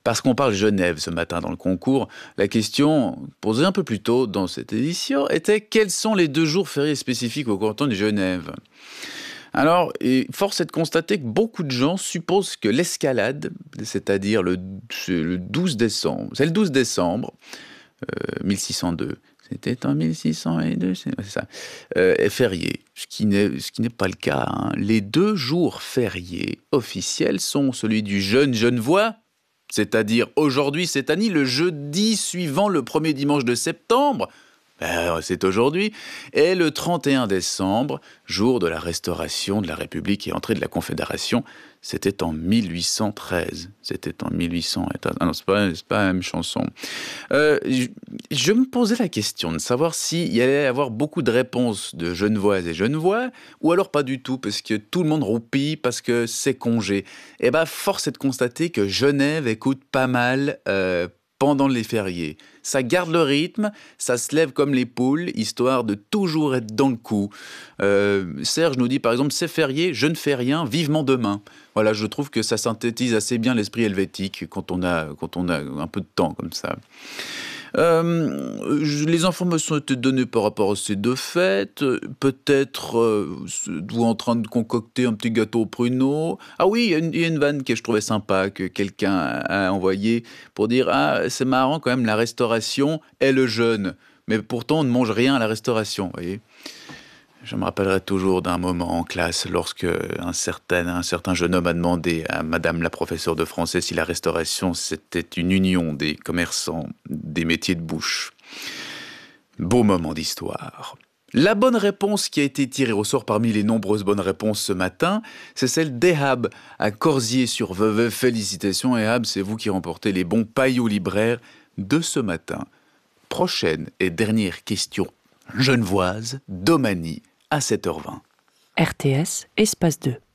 Parce qu'on parle Genève ce matin dans le concours, la question posée un peu plus tôt dans cette édition était: quels sont les 2 jours fériés spécifiques au canton de Genève? Alors, force est de constater que beaucoup de gens supposent que l'escalade, c'est-à-dire c'est le 12 décembre, c'est le 12 décembre 1602, c'était en 1602, c'est ça, est férié, ce qui n'est pas le cas, hein. Les 2 jours fériés officiels sont celui du jeune Genevois, c'est-à-dire aujourd'hui, cette année, le jeudi suivant le premier dimanche de septembre, c'est aujourd'hui, et le 31 décembre, jour de la restauration de la République et entrée de la Confédération, c'était en 1813. C'était en 1800... Ah non, c'est pas la même chanson. Je me posais la question de savoir s'il y allait y avoir beaucoup de réponses de Genevoises et Genevois, ou alors pas du tout, parce que tout le monde roupille, parce que c'est congé. Eh bien, force est de constater que Genève écoute pas mal pendant les fériés. Ça garde le rythme, ça se lève comme les poules, histoire de toujours être dans le coup. Serge nous dit par exemple: c'est férié, je ne fais rien, vivement demain. Voilà, je trouve que ça synthétise assez bien l'esprit helvétique quand on a un peu de temps comme ça. Les informations ont été données par rapport à ces 2 fêtes. Peut-être vous en train de concocter un petit gâteau au pruneau. Ah oui, il y a une vanne que je trouvais sympa, que quelqu'un a envoyée pour dire: ah, c'est marrant quand même, la restauration est le jeûne. Mais pourtant, on ne mange rien à la restauration, vous voyez. Je me rappellerai toujours d'un moment en classe lorsque un certain jeune homme a demandé à madame la professeure de français si la restauration c'était une union des commerçants des métiers de bouche. Beau moment d'histoire. La bonne réponse qui a été tirée au sort parmi les nombreuses bonnes réponses ce matin, c'est celle d'Ehab à Corsier-sur-Vevey. Félicitations Ehab, c'est vous qui remportez les bons paillots libraires de ce matin. Prochaine et dernière question genevoise, Domani, à 7h20. RTS, espace 2.